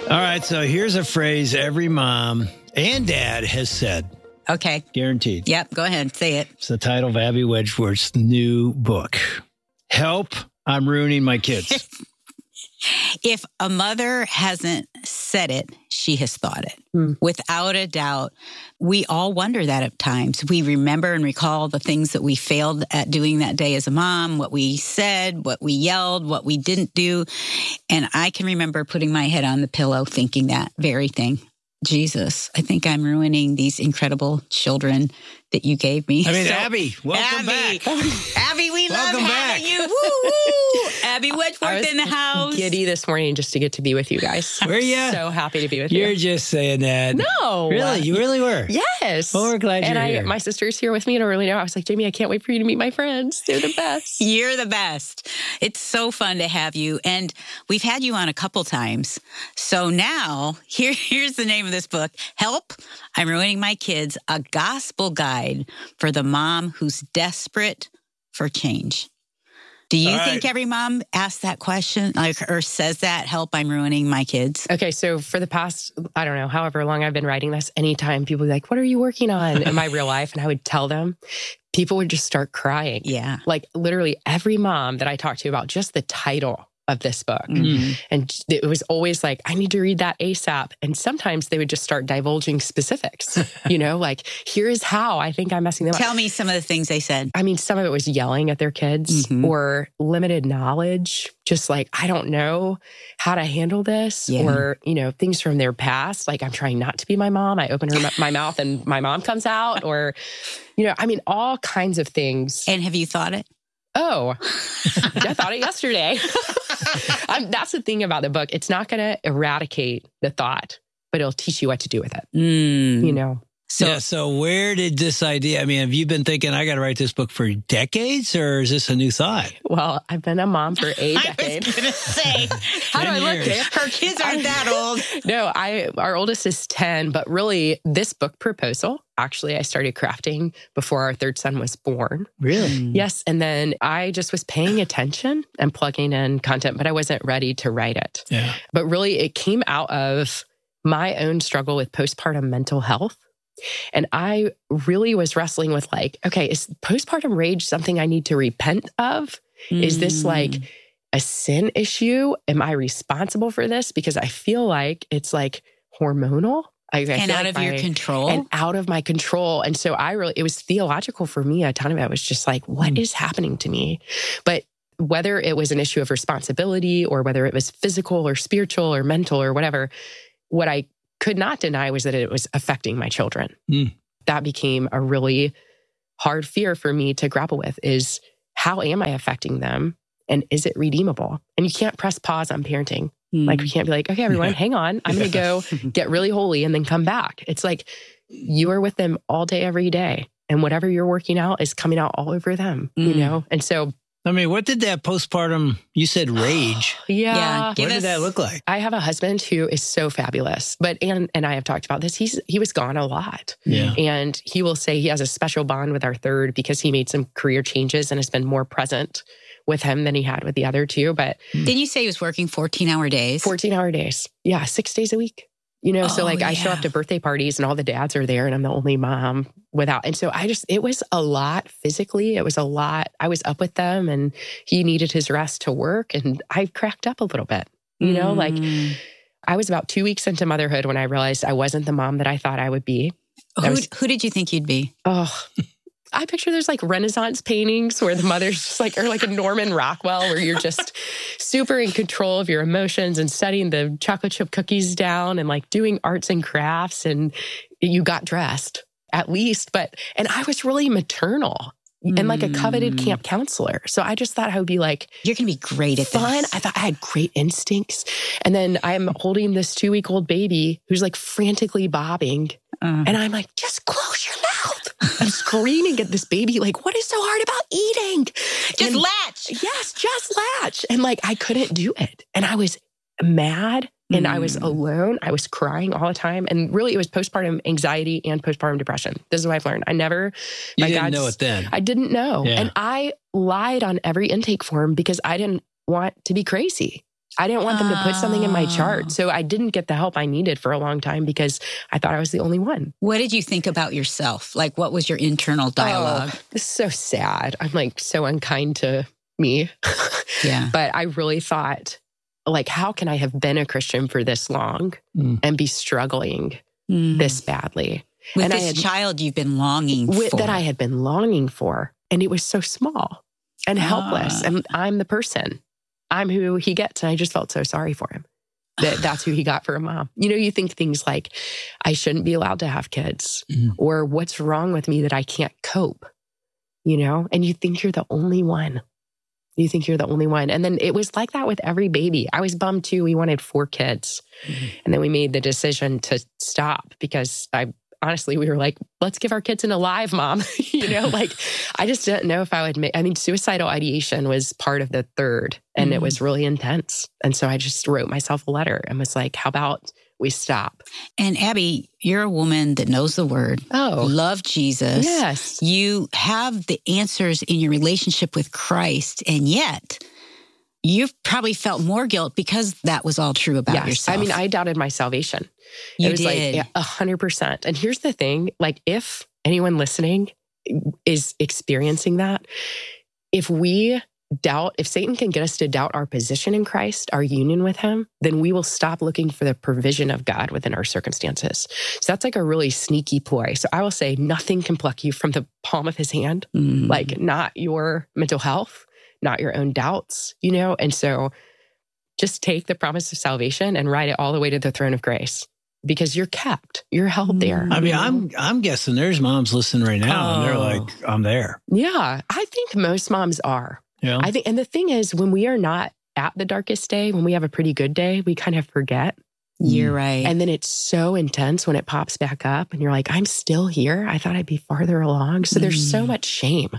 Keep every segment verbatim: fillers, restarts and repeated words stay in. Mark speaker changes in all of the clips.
Speaker 1: All right, so here's a phrase every mom and dad has said.
Speaker 2: Okay.
Speaker 1: Guaranteed.
Speaker 2: Yep, go ahead. Say it.
Speaker 1: It's the title of Abby Wedgeworth's new book. Help, I'm ruining my kids.
Speaker 2: If a mother hasn't said it, she has thought it.
Speaker 3: Hmm.
Speaker 2: Without a doubt, we all wonder that at times. We remember and recall the things that we failed at doing that day as a mom, what we said, what we yelled, what we didn't do. And I can remember putting my head on the pillow thinking that very thing. Jesus, I think I'm ruining these incredible children that you gave me.
Speaker 1: I mean,
Speaker 2: So,
Speaker 1: Abby, welcome
Speaker 2: Abby,
Speaker 1: back.
Speaker 2: Abby, we
Speaker 1: Welcome
Speaker 2: love
Speaker 1: back.
Speaker 2: having you. Woo, woo. Abby
Speaker 3: I
Speaker 2: Wedgeworth
Speaker 3: was
Speaker 2: in the house.
Speaker 3: giddy this morning just to get to be with you guys.
Speaker 1: Were ya?
Speaker 3: So happy to be with
Speaker 1: You're
Speaker 3: you.
Speaker 1: just saying that.
Speaker 3: No.
Speaker 1: Really? You really were?
Speaker 3: Yes.
Speaker 1: Well, we're glad
Speaker 3: and
Speaker 1: you're
Speaker 3: I,
Speaker 1: here.
Speaker 3: my sister's here with me. I don't really know. I was like, Jamie, I can't wait for you to meet my friends. They're the best.
Speaker 2: You're the best. It's so fun to have you. And we've had you on a couple times. So now, here, here's the name of this book. Help, I'm Ruining My Kids, a gospel guide for the mom who's desperate for change. Do you
Speaker 1: All
Speaker 2: think
Speaker 1: right.
Speaker 2: every mom asks that question, like, or says that, help, I'm ruining my kids?
Speaker 3: Okay, so for the past, I don't know, however long I've been writing this, anytime people would be like, what are you working on in my real life? And I would tell them, people would just start crying.
Speaker 2: Yeah.
Speaker 3: Like literally every mom that I talked to about just the title of this book.
Speaker 2: Mm-hmm.
Speaker 3: And it was always like, I need to read that ASAP. And sometimes they would just start divulging specifics, you know, like, here is how I think I'm messing them up.
Speaker 2: Tell me some of the things they said.
Speaker 3: I mean, some of it was yelling at their kids
Speaker 2: Mhm.
Speaker 3: or limited knowledge, just like, I don't know how to handle this,
Speaker 2: Yeah.
Speaker 3: or, you know, things from their past. Like, I'm trying not to be my mom. I open her my mouth and my mom comes out, or, you know, I mean, all kinds of things.
Speaker 2: And have you thought it?
Speaker 3: Oh, I thought it yesterday. I'm, that's the thing about the book. It's not going to eradicate the thought, but it'll teach you what to do with it.
Speaker 2: Mm.
Speaker 3: You know?
Speaker 2: So,
Speaker 1: yeah, so where did this idea, I mean, have you been thinking, I got to write this book for decades, or is this a new thought?
Speaker 3: Well, I've been a mom for a
Speaker 2: I
Speaker 3: decade.
Speaker 2: was going to say,
Speaker 3: How do I
Speaker 1: ten
Speaker 3: look?
Speaker 1: years.
Speaker 3: Dave?
Speaker 2: her kids aren't that old.
Speaker 3: No, I our oldest is ten, but really this book proposal, actually I started crafting before our third son was born.
Speaker 1: Really?
Speaker 3: Yes, and then I just was paying attention and plugging in content, but I wasn't ready to write it.
Speaker 1: Yeah.
Speaker 3: But really it came out of my own struggle with postpartum mental health. And I really was wrestling with like, okay, is postpartum rage something I need to repent of? Is this like a sin issue? Am I responsible for this? Because I feel like it's like hormonal. I, I
Speaker 2: and
Speaker 3: feel
Speaker 2: out
Speaker 3: like
Speaker 2: of your
Speaker 3: my-
Speaker 2: control?
Speaker 3: And out of my control. And so I really, it was theological for me. A ton of it was just like, what
Speaker 2: Mm.
Speaker 3: is happening to me? But whether it was an issue of responsibility or whether it was physical or spiritual or mental or whatever, what I could not deny was that it was affecting my children.
Speaker 1: Mm.
Speaker 3: That became a really hard fear for me to grapple with, is how am I affecting them? And is it redeemable? And you can't press pause on parenting.
Speaker 2: Mm.
Speaker 3: Like we can't be like, okay, everyone,
Speaker 1: Yeah.
Speaker 3: hang on. I'm going to go get really holy and then come back. It's like you are with them all day, every day. And whatever you're working out is coming out all over them, you
Speaker 2: Mm.
Speaker 3: know? And so,
Speaker 1: I mean, what did that postpartum, you said rage.
Speaker 3: yeah.
Speaker 2: Yeah, give
Speaker 1: what
Speaker 2: us-
Speaker 1: did that look like?
Speaker 3: I have a husband who is so fabulous, but Ann and I have talked about this. He's he was gone a lot.
Speaker 1: Yeah.
Speaker 3: And he will say he has a special bond with our third because he made some career changes and has been more present with him than he had with the other two. But
Speaker 2: Didn't you say he was working fourteen hour days?
Speaker 3: fourteen hour days. Yeah, six days a week. You know, so
Speaker 2: Oh,
Speaker 3: like I show
Speaker 2: yeah.
Speaker 3: up to birthday parties and all the dads are there and I'm the only mom without. And so I just, it was a lot physically. It was a lot. I was up with them and he needed his rest to work. And I cracked up a little bit, you know, like
Speaker 2: Mm.
Speaker 3: I was about two weeks into motherhood when I realized I wasn't the mom that I thought I would be.
Speaker 2: who,
Speaker 3: was-
Speaker 2: who did you think you'd be?
Speaker 3: Oh, I picture there's like Renaissance paintings where the mother's just like, or like a Norman Rockwell, where you're just super in control of your emotions and setting the chocolate chip cookies down and like doing arts and crafts. And you got dressed at least. But, and I was really maternal and like a coveted
Speaker 2: Mm.
Speaker 3: camp counselor. So I just thought I would be like,
Speaker 2: You're going to be great at
Speaker 3: fun.
Speaker 2: this.
Speaker 3: I thought I had great instincts. And then I'm holding this two week old baby who's like frantically bobbing.
Speaker 2: Uh,
Speaker 3: And I'm like, just close your mouth. I'm screaming at this baby, like, what is so hard about eating?
Speaker 2: just
Speaker 3: And-
Speaker 2: latch.
Speaker 3: Yes, just latch. And like, I couldn't do it. And I was mad and I was
Speaker 2: Mm.
Speaker 3: alone. I was crying all the time. And really, it was postpartum anxiety and postpartum depression. This is what I've learned. I never,
Speaker 1: You
Speaker 3: my
Speaker 1: didn't
Speaker 3: God's-
Speaker 1: know it then.
Speaker 3: I didn't know.
Speaker 1: Yeah.
Speaker 3: And I lied on every intake form because I didn't want to be crazy. I didn't want them to put something in my
Speaker 2: Oh.
Speaker 3: chart. So I didn't get the help I needed for a long time because I thought I was the only one.
Speaker 2: What did you think about yourself? Like, what was your internal dialogue?
Speaker 3: Oh, this is so sad. I'm like so unkind to me.
Speaker 2: Yeah.
Speaker 3: But I really thought, like, how can I have been a Christian for this long
Speaker 1: Mm.
Speaker 3: and be struggling
Speaker 2: Mm.
Speaker 3: this badly?
Speaker 2: With
Speaker 3: and I
Speaker 2: this
Speaker 3: had-
Speaker 2: child you've been longing
Speaker 3: with,
Speaker 2: for.
Speaker 3: that I had been longing for. And it was so small and helpless.
Speaker 2: Ah.
Speaker 3: And I'm the person. I'm who he gets. And I just felt so sorry for him. That that's who he got for a mom. You know, you think things like, I shouldn't be allowed to have kids,
Speaker 1: Mhm.
Speaker 3: or what's wrong with me that I can't cope, you know? And you think you're the only one. You think you're the only one. And then it was like that with every baby. I was bummed too. We wanted four kids.
Speaker 1: Mhm.
Speaker 3: And then we made the decision to stop because I honestly, we were like, let's give our kids an alive mom. you know, like I just didn't know if I would make, I mean, suicidal ideation was part of the third and
Speaker 2: Mhm.
Speaker 3: it was really intense. And so I just wrote myself a letter and was like, how about we stop?
Speaker 2: And Abby, you're a woman that knows the word,
Speaker 3: Oh,
Speaker 2: love Jesus.
Speaker 3: yes.
Speaker 2: You have the answers in your relationship with Christ, and yet you've probably felt more guilt because that was all true about
Speaker 3: Yes.
Speaker 2: yourself.
Speaker 3: I mean, I doubted my salvation.
Speaker 2: you
Speaker 3: it was
Speaker 2: did.
Speaker 3: like a hundred percent. And here's the thing, like if anyone listening is experiencing that, if we doubt, if Satan can get us to doubt our position in Christ, our union with him, then we will stop looking for the provision of God within our circumstances. So that's like a really sneaky ploy. So I will say nothing can pluck you from the palm of his hand,
Speaker 2: Mm.
Speaker 3: like not your mental health, not your own doubts, you know? And so just take the promise of salvation and ride it all the way to the throne of grace because you're kept, you're held there.
Speaker 2: Mm.
Speaker 1: I mean,
Speaker 3: you know?
Speaker 1: I'm I'm guessing there's moms listening right now, and they're
Speaker 2: Oh.
Speaker 1: like, I'm there.
Speaker 3: Yeah, I think most moms are.
Speaker 1: You know?
Speaker 3: I think, and the thing is, when we are not at the darkest day, when we have a pretty good day, we kind of forget.
Speaker 2: You're right.
Speaker 3: And then it's so intense when it pops back up and you're like, I'm still here. I thought I'd be farther along. So there's so
Speaker 2: Mm.
Speaker 3: much shame.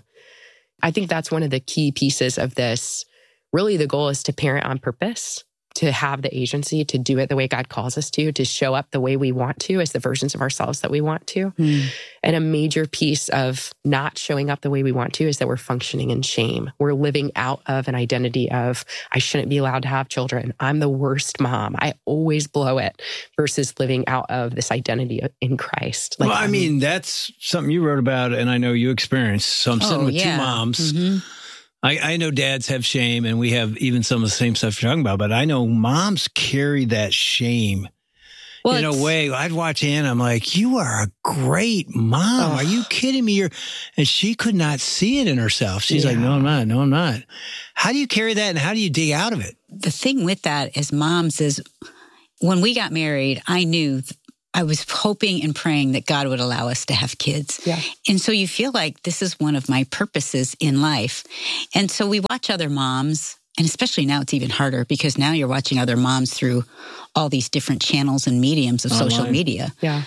Speaker 3: I think that's one of the key pieces of this. Really, the goal is to parent on purpose, to have the agency to do it the way God calls us to, to show up the way we want to as the versions of ourselves that we want to.
Speaker 2: Mm.
Speaker 3: And a major piece of not showing up the way we want to is that we're functioning in shame. We're living out of an identity of, I shouldn't be allowed to have children. I'm the worst mom. I always blow it, versus living out of this identity in Christ. Like,
Speaker 1: well, I
Speaker 3: I'm-
Speaker 1: mean, that's something you wrote about, and I know you experienced. So I'm sitting
Speaker 2: Oh,
Speaker 1: with
Speaker 2: yeah.
Speaker 1: two moms.
Speaker 2: Mhm.
Speaker 1: I, I know dads have shame, and we have even some of the same stuff you're talking about, but I know moms carry that shame
Speaker 2: Well,
Speaker 1: in a
Speaker 2: it's-
Speaker 1: way. I'd watch Anna, I'm like, you are a great mom.
Speaker 3: Oh.
Speaker 1: Are you kidding me? You're, and she could not see it in herself. She's like,
Speaker 3: Yeah.
Speaker 1: no, I'm not. No, I'm not. How do you carry that, and how do you dig out of it?
Speaker 2: The thing with that as moms is when we got married, I knew th- I was hoping and praying that God would allow us to have kids.
Speaker 3: Yeah.
Speaker 2: And so you feel like this is one of my purposes in life. And so we watch other moms, and especially now it's even harder because now you're watching other moms through all these different channels and mediums of social
Speaker 1: Online.
Speaker 2: media.
Speaker 3: yeah.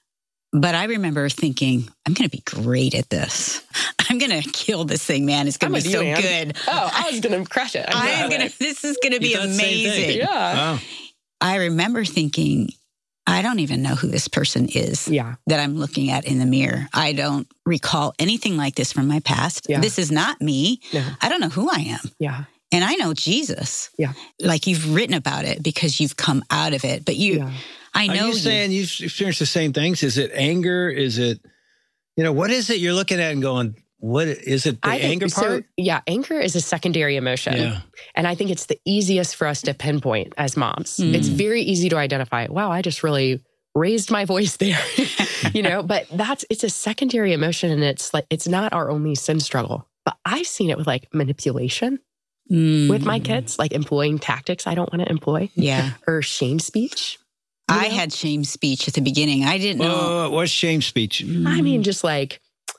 Speaker 2: But I remember thinking, I'm going to be great at this. I'm going to kill this thing, man. It's going
Speaker 3: I'm
Speaker 2: to be
Speaker 3: with you,
Speaker 2: so
Speaker 3: Ann.
Speaker 2: good.
Speaker 3: Oh, I was going to crush it.
Speaker 2: I am going to, this is going to be
Speaker 1: You thought the same thing.
Speaker 2: amazing.
Speaker 3: Yeah.
Speaker 1: Wow.
Speaker 2: I remember thinking, I don't even know who this person is
Speaker 3: Yeah.
Speaker 2: that I'm looking at in the mirror. I don't recall anything like this from my past.
Speaker 3: Yeah.
Speaker 2: This is not me.
Speaker 3: No.
Speaker 2: I don't know who I am.
Speaker 3: Yeah.
Speaker 2: And I know Jesus.
Speaker 3: Yeah.
Speaker 2: Like you've written about it because you've come out of it. But you,
Speaker 3: Yeah.
Speaker 2: I know
Speaker 1: Are you
Speaker 2: you.
Speaker 1: saying you've experienced the same things? Is it anger? Is it, you know, what is it you're looking at and going, what is it? The
Speaker 3: I think-
Speaker 1: anger
Speaker 3: so,
Speaker 1: part?
Speaker 3: yeah, anger is a secondary emotion.
Speaker 1: Yeah.
Speaker 3: And I think it's the easiest for us to pinpoint as moms.
Speaker 2: Mm.
Speaker 3: It's very easy to identify, wow, I just really raised my voice there, you know, but that's, it's a secondary emotion and it's like, it's not our only sin struggle. But I've seen it with like manipulation
Speaker 2: Mm.
Speaker 3: with my kids, like employing tactics I don't want to employ
Speaker 2: Yeah.
Speaker 3: or shame speech. you
Speaker 2: I
Speaker 3: know?
Speaker 2: had shame speech at the beginning. I didn't know.
Speaker 1: Whoa, what's shame speech?
Speaker 3: I mean, just like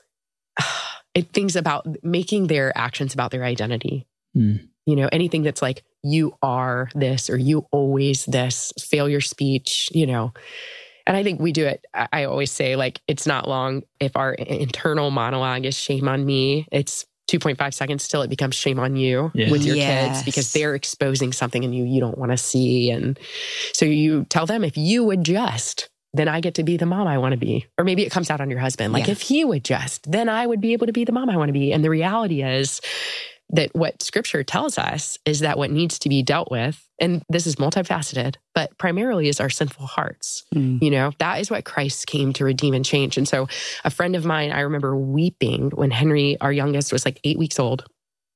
Speaker 3: it things about making their actions about their identity.
Speaker 1: Hmm.
Speaker 3: You know, anything that's like, you are this or you always this, failure speech, you know. And I think we do it. I, I always say, like, it's not long if our internal monologue is shame on me. It's two point five seconds till it becomes shame on you
Speaker 1: Yeah.
Speaker 3: with your
Speaker 2: Yes.
Speaker 3: kids because they're exposing something in you you don't want to see. And so you tell them, if you would just, then I get to be the mom I want to be. Or maybe it comes out on your husband. Like,
Speaker 2: Yeah.
Speaker 3: if he would just, then I would be able to be the mom I want to be. And the reality is, that what scripture tells us is that what needs to be dealt with, and this is multifaceted, but primarily is our sinful hearts. Mm. You know, that is what Christ came to redeem and change. And so a friend of mine, I remember weeping when Henry, our youngest, was like eight weeks old.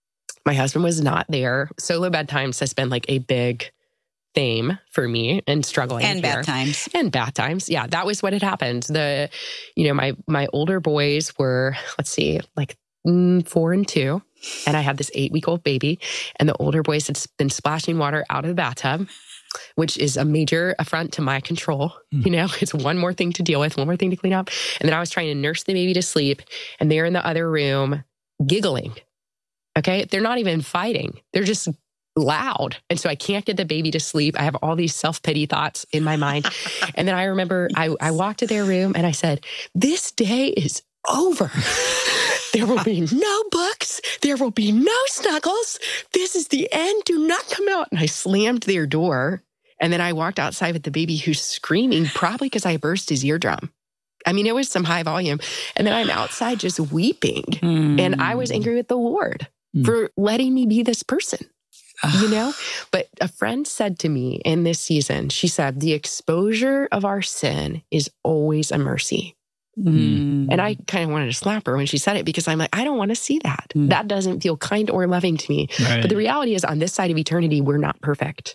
Speaker 3: My husband was not there. Solo bedtimes has been like a big theme for me and struggling
Speaker 2: and
Speaker 3: here.
Speaker 2: bad times
Speaker 3: and bad times. Yeah, that was what had happened. The, you know, my my older boys were, let's see, like mm, four and two, and I had this eight week old baby, and the older boys had been splashing water out of the bathtub, which is a major affront to my control. Mm. You know, it's one more thing to deal with, one more thing to clean up, and then I was trying to nurse the baby to sleep, and they're in the other room giggling. Okay, they're not even fighting; they're just loud. And so I can't get the baby to sleep. I have all these self-pity thoughts in my mind. And then I remember I, I walked to their room and I said, this day is over. There will be no books. There will be no snuggles. This is the end. Do not come out. And I slammed their door. And then I walked outside with the baby who's screaming, probably because I burst his eardrum. I mean, it was some high volume. And then I'm outside just weeping. Mm. And I was angry with the Lord mm. for letting me be this person. You know, but a friend said to me in this season, she said, the exposure of our sin is always a mercy. Mm. And I kind of wanted to slap her when she said it because I'm like, I don't want to see that. Mm. That doesn't feel kind or loving to me. Right. But the reality is on this side of eternity, we're not perfect.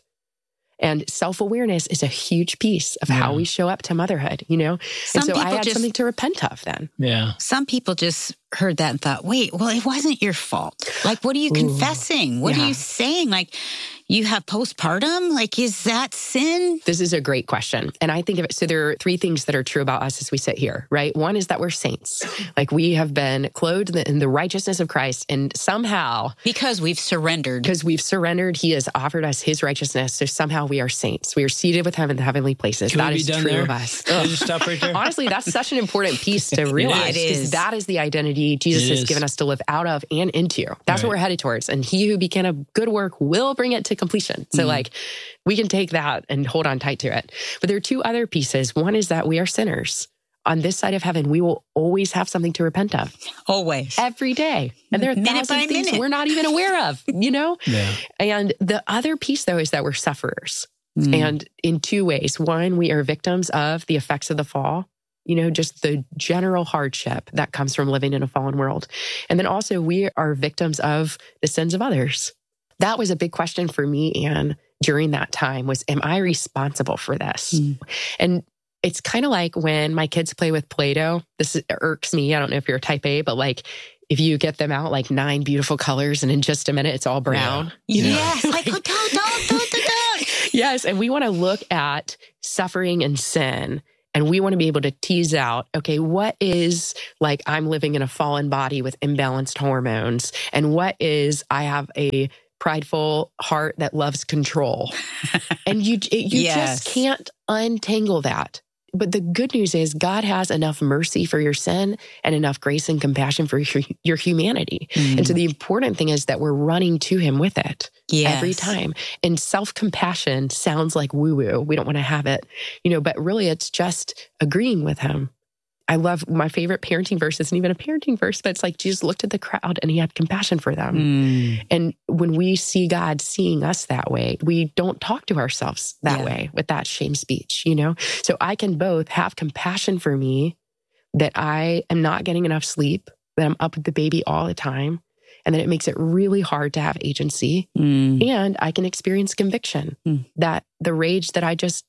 Speaker 3: And self-awareness is a huge piece of yeah. how we show up to motherhood, you know? Some and so I had just, something to repent of then.
Speaker 1: Yeah.
Speaker 2: Some people just heard that and thought, wait, well, it wasn't your fault. Like, what are you Ooh. confessing? What yeah. are you saying? Like, you have postpartum? Like, is that sin?
Speaker 3: This is a great question. And I think of it, so there are three things that are true about us as we sit here, right? One is that we're saints. Like, we have been clothed in the righteousness of Christ, and somehow...
Speaker 2: Because we've surrendered.
Speaker 3: Because we've surrendered, he has offered us his righteousness, so somehow we are saints. We are seated with him in the heavenly places.
Speaker 1: Can
Speaker 3: that
Speaker 1: we be
Speaker 3: is
Speaker 1: done
Speaker 3: true
Speaker 1: there?
Speaker 3: of us.
Speaker 1: Can I just stop right there?
Speaker 3: Honestly, that's such an important piece to realize, because that is the identity Jesus
Speaker 1: it
Speaker 3: has
Speaker 1: is.
Speaker 3: given us to live out of and into. That's
Speaker 1: right.
Speaker 3: what we're headed towards. And he who began a good work will bring it to completion. So mm. like, we can take that and hold on tight to it. But there are two other pieces. One is that we are sinners. On this side of heaven, we will always have something to repent of.
Speaker 2: Always.
Speaker 3: Every day. And there are
Speaker 2: minute
Speaker 3: thousand things
Speaker 2: minute.
Speaker 3: we're not even aware of, you know?
Speaker 1: Yeah.
Speaker 3: And the other piece, though, is that we're sufferers. Mm. And in two ways. One, we are victims of the effects of the fall. You know, just the general hardship that comes from living in a fallen world. And then also we are victims of the sins of others. That was a big question for me, Anne, during that time was, am I responsible for this? Mm. And it's kind of like when my kids play with Play-Doh. This irks me. I don't know if you're a type A, but like if you get them out like nine beautiful colors and in just a minute, it's all brown.
Speaker 2: Yeah. You know? Yes. like, like, don't, don't, don't, don't.
Speaker 3: Yes. And we want to look at suffering and sin. And we want to be able to tease out, okay, what is like I'm living in a fallen body with imbalanced hormones? And what is I have a prideful heart that loves control? And you you
Speaker 2: yes.
Speaker 3: just can't untangle that. But the good news is God has enough mercy for your sin and enough grace and compassion for your, your humanity. Mm. And so the important thing is that we're running to him with it
Speaker 2: yes.
Speaker 3: every time. And self-compassion sounds like woo-woo. We don't want to have it, you know, but really it's just agreeing with him. I love my favorite parenting verse. Isn't even a parenting verse, but it's like Jesus looked at the crowd and he had compassion for them. Mm. And when we see God seeing us that way, we don't talk to ourselves that yeah. way with that shame speech, you know? So I can both have compassion for me that I am not getting enough sleep, that I'm up with the baby all the time, and that it makes it really hard to have agency. Mm. And I can experience conviction mm. that the rage that I just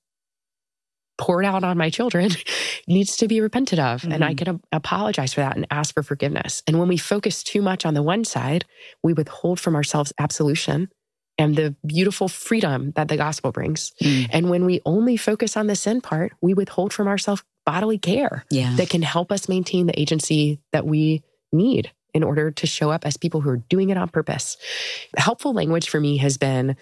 Speaker 3: poured out on my children needs to be repented of. Mm-hmm. And I can a- apologize for that and ask for forgiveness. And when we focus too much on the one side, we withhold from ourselves absolution and the beautiful freedom that the gospel brings. Mm. And when we only focus on the sin part, we withhold from ourselves bodily care
Speaker 2: yeah.
Speaker 3: that can help us maintain the agency that we need in order to show up as people who are doing it on purpose. Helpful language for me has been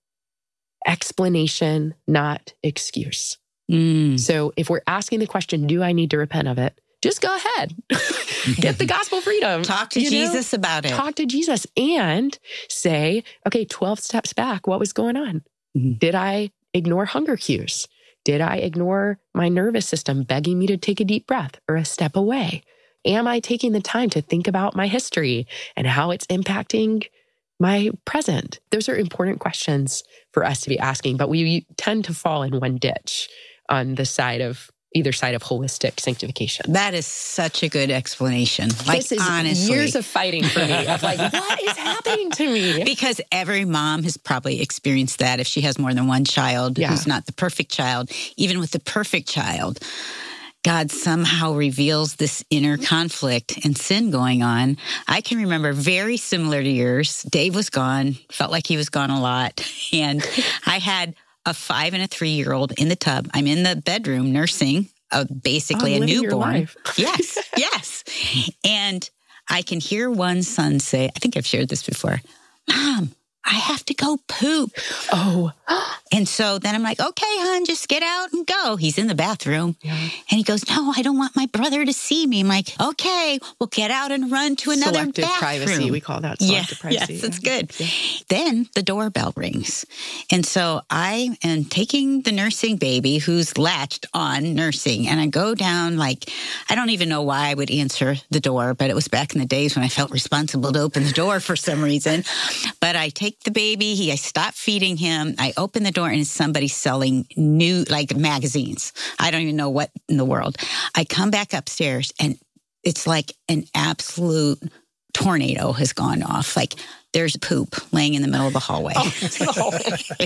Speaker 3: explanation, not excuse. Mm. So if we're asking the question, do I need to repent of it? Just go ahead. Get the gospel freedom.
Speaker 2: Talk to Jesus know? about it.
Speaker 3: Talk to Jesus and say, okay, twelve steps back. What was going on? Mm-hmm. Did I ignore hunger cues? Did I ignore my nervous system begging me to take a deep breath or a step away? Am I taking the time to think about my history and how it's impacting my present? Those are important questions for us to be asking, but we tend to fall in one ditch on the side of either side of holistic sanctification.
Speaker 2: That is such a good explanation. Like,
Speaker 3: this is
Speaker 2: honestly.
Speaker 3: years of fighting for me. Of like, what is happening to me?
Speaker 2: Because every mom has probably experienced that if she has more than one child
Speaker 3: Yeah.
Speaker 2: who's not the perfect child. Even with the perfect child, God somehow reveals this inner conflict and sin going on. I can remember very similar to yours. Dave was gone, felt like he was gone a lot. And I had a five and a three-year-old in the tub. I'm in the bedroom nursing a, basically
Speaker 3: Oh,
Speaker 2: a
Speaker 3: living your
Speaker 2: newborn.
Speaker 3: life.
Speaker 2: Yes, yes. And I can hear one son say, I think I've shared this before, Mom, I have to go poop.
Speaker 3: Oh.
Speaker 2: And so then I'm like, okay, hon, just get out and go. He's in the bathroom.
Speaker 3: Yeah.
Speaker 2: And he goes, no, I don't want my brother to see me. I'm like, okay, well, get out and run to another
Speaker 3: Selective
Speaker 2: bathroom.
Speaker 3: privacy. We call that selective
Speaker 2: yeah,
Speaker 3: privacy.
Speaker 2: Yes, it's
Speaker 3: Yeah.
Speaker 2: good. Yeah. Then the doorbell rings. And so I am taking the nursing baby who's latched on nursing. And I go down like, I don't even know why I would answer the door, but it was back in the days when I felt responsible to open the door for some reason. But I take the baby, he, I stop feeding him. I open the door and it's somebody selling new, like magazines. I don't even know what in the world. I come back upstairs and it's like an absolute tornado has gone off. Like there's poop laying in the middle of the hallway.
Speaker 3: Oh,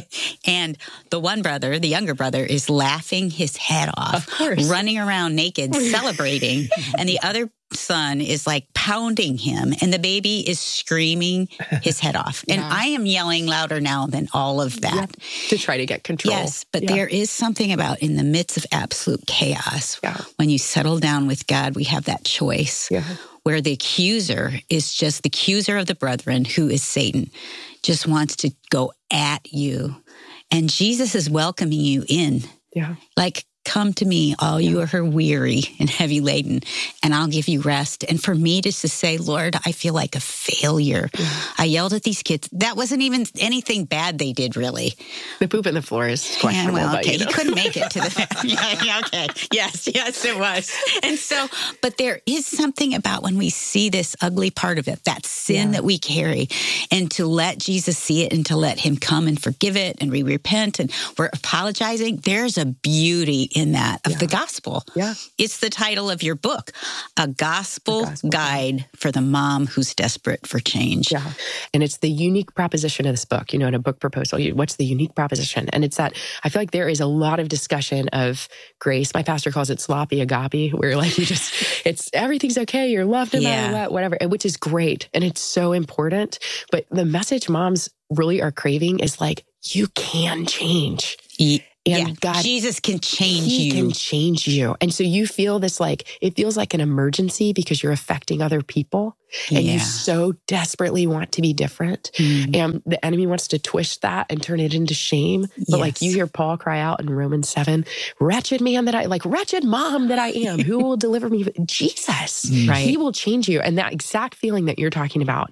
Speaker 2: and the one brother, the younger brother, is laughing his head off,
Speaker 3: Of course.
Speaker 2: running around naked, celebrating. And the other son is like pounding him and the baby is screaming his head off. And
Speaker 3: Yeah.
Speaker 2: I am yelling louder now than all of that.
Speaker 3: Yep. To try to get control.
Speaker 2: Yes, but
Speaker 3: Yeah.
Speaker 2: there is something about in the midst of absolute chaos,
Speaker 3: Yeah.
Speaker 2: when you settle down with God, we have that choice
Speaker 3: Yeah.
Speaker 2: where the accuser is just the accuser of the brethren, who is Satan, just wants to go at you. And Jesus is welcoming you in.
Speaker 3: Yeah.
Speaker 2: Like, come to me, all you who are weary and heavy laden, and I'll give you rest. And for me just to say, Lord, I feel like a failure.
Speaker 3: Yeah.
Speaker 2: I yelled at these kids. That wasn't even anything bad they did, really.
Speaker 3: The poop in the floor is questionable.
Speaker 2: Yeah, well,
Speaker 3: but,
Speaker 2: okay,
Speaker 3: you know.
Speaker 2: he couldn't make it to the. yeah, yeah, okay, yes, yes, it was. And so, but there is something about when we see this ugly part of it, that sin
Speaker 3: Yeah.
Speaker 2: that we carry, and to let Jesus see it and to let him come and forgive it, and we repent and we're apologizing. There's a beauty in that of
Speaker 3: Yeah.
Speaker 2: the gospel.
Speaker 3: Yeah.
Speaker 2: It's the title of your book, A Gospel,
Speaker 3: A Gospel
Speaker 2: Guide for the Mom Who's Desperate for Change.
Speaker 3: Yeah. And it's the unique proposition of this book, you know, in a book proposal, you, what's the unique proposition? And it's that I feel like there is a lot of discussion of grace. My pastor calls it sloppy agape, where like you just, it's everything's okay. You're loved no matter
Speaker 2: Yeah.
Speaker 3: what, whatever, and which is great. And it's so important. But the message moms really are craving is like, you can change.
Speaker 2: E-
Speaker 3: And
Speaker 2: yeah.
Speaker 3: God,
Speaker 2: Jesus can change
Speaker 3: He
Speaker 2: you.
Speaker 3: can change you. And so you feel this like, it feels like an emergency because you're affecting other people and
Speaker 2: Yeah.
Speaker 3: you so desperately want to be different.
Speaker 2: Mm.
Speaker 3: And the enemy wants to twist that and turn it into shame. But like
Speaker 2: Yes.
Speaker 3: you hear Paul cry out in Romans seven, wretched man that I, like wretched mom that I am, who will deliver me? Jesus,
Speaker 2: Right.
Speaker 3: He will change you. And that exact feeling that you're talking about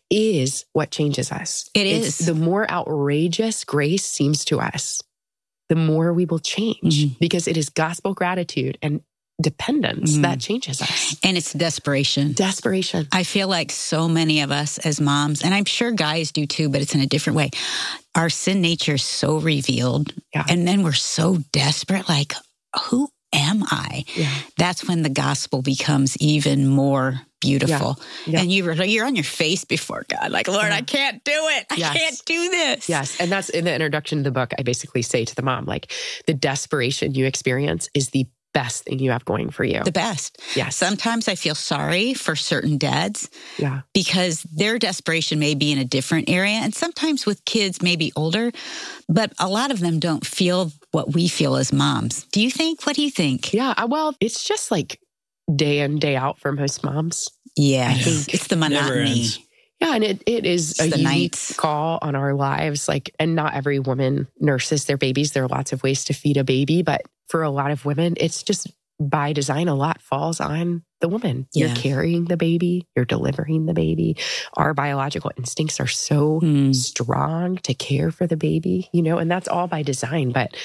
Speaker 3: is what changes us.
Speaker 2: It
Speaker 3: It's
Speaker 2: is.
Speaker 3: the more outrageous grace seems to us, the more we will change,
Speaker 2: Mhm.
Speaker 3: because it is gospel gratitude and dependence
Speaker 2: Mhm.
Speaker 3: that changes us.
Speaker 2: And it's desperation.
Speaker 3: Desperation.
Speaker 2: I feel like so many of us as moms, and I'm sure guys do too, but it's in a different way. Our sin nature is so revealed.
Speaker 3: Yeah.
Speaker 2: And then we're so desperate, like, who am I?
Speaker 3: Yeah.
Speaker 2: That's when the gospel becomes even more beautiful.
Speaker 3: Yeah.
Speaker 2: And you, you're on your face before God, like, Lord,
Speaker 3: Yeah.
Speaker 2: I can't do it. I
Speaker 3: Yes.
Speaker 2: can't do this.
Speaker 3: Yes. And that's in the introduction to the book. I basically say to the mom, like, the desperation you experience is the best thing you have going for you.
Speaker 2: The best.
Speaker 3: Yes.
Speaker 2: Sometimes I feel sorry for certain dads
Speaker 3: Yeah.
Speaker 2: because their desperation may be in a different area. And sometimes with kids, maybe older, but a lot of them don't feel what we feel as moms. Do you think? What do you think?
Speaker 3: Yeah. I- Well, it's just like day in, day out for most moms.
Speaker 2: Yeah,
Speaker 1: I think
Speaker 2: it's the
Speaker 1: Never
Speaker 2: monotony.
Speaker 1: ends.
Speaker 3: Yeah, and it, it is
Speaker 2: It's
Speaker 3: a
Speaker 2: the
Speaker 3: unique
Speaker 2: nights.
Speaker 3: call on our lives. Like, and not every woman nurses their babies. There are lots of ways to feed a baby, but for a lot of women, it's just by design, a lot falls on the woman. You're
Speaker 2: Yeah.
Speaker 3: carrying the baby, you're delivering the baby. Our biological instincts are so
Speaker 2: Hmm.
Speaker 3: strong to care for the baby, you know, and that's all by design. But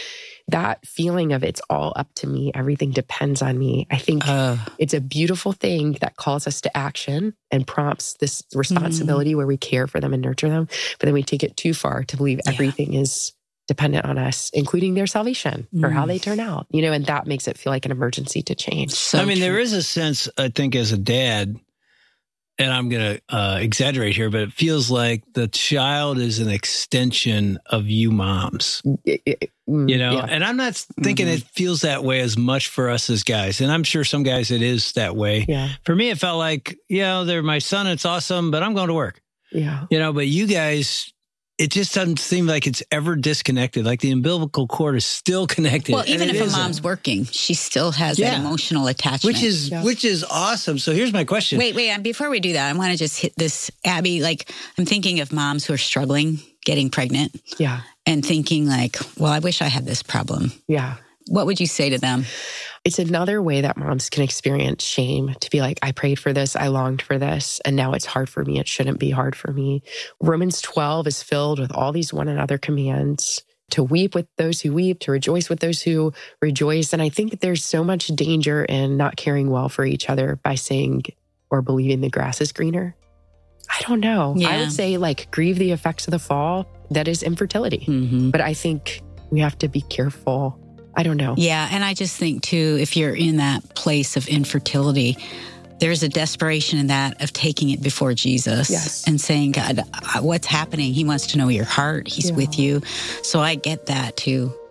Speaker 3: that feeling of it's all up to me, everything depends on me. I think uh, it's a beautiful thing that calls us to action and prompts this responsibility mm-hmm. where we care for them and nurture them. But then we take it too far to believe yeah. everything is dependent on us, including their salvation mm. or how they turn out, you know, and that makes it feel like an emergency to change.
Speaker 1: So I mean, true. There is a sense, I think, as a dad, and I'm going to uh, exaggerate here, but it feels like the child is an extension of you moms, you know, yeah. and I'm not thinking mm-hmm. it feels that way as much for us as guys. And I'm sure some guys, it is that way.
Speaker 3: Yeah.
Speaker 1: For me, it felt like, you know, they're my son. It's awesome, but I'm going to work.
Speaker 3: Yeah.
Speaker 1: You know, but you guys, it just doesn't seem like it's ever disconnected. Like the umbilical cord is still connected.
Speaker 2: Well, even if a mom's working, she still has yeah. that emotional attachment.
Speaker 1: Which is yeah. which is awesome. So here's my question.
Speaker 2: Wait, wait. Before we do that, I want to just hit this, Abby. Like, I'm thinking of moms who are struggling getting pregnant.
Speaker 3: Yeah.
Speaker 2: And thinking like, well, I wish I had this problem.
Speaker 3: Yeah.
Speaker 2: What would you say to them?
Speaker 3: It's another way that moms can experience shame, to be like, I prayed for this, I longed for this, and now it's hard for me. It shouldn't be hard for me. Romans twelve is filled with all these one another commands to weep with those who weep, to rejoice with those who rejoice. And I think that there's so much danger in not caring well for each other by saying or believing the grass is greener. I don't know. Yeah. I would say like grieve the effects of the fall. That is infertility. Mm-hmm. But I think we have to be careful. I don't know.
Speaker 2: Yeah. And I just think, too, if you're in that place of infertility, there's a desperation in that of taking it before Jesus
Speaker 3: yes.
Speaker 2: and saying, God, what's happening? He wants to know your heart. He's yeah. with you. So I get that, too.